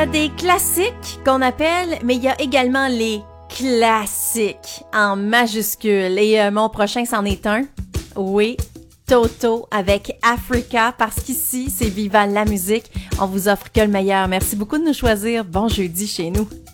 a des classiques qu'on appelle, mais il y a également les classiques en majuscule. Et mon prochain, c'en est un. Oui, Toto avec Africa, parce qu'ici, c'est Viva la musique. On vous offre que le meilleur. Merci beaucoup de nous choisir. Bon jeudi chez nous.